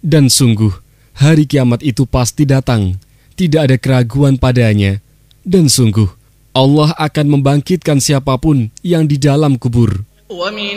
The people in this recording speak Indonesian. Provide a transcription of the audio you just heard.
Dan sungguh, hari kiamat itu pasti datang, tidak ada keraguan padanya. Dan sungguh, Allah akan membangkitkan siapapun yang di dalam kubur.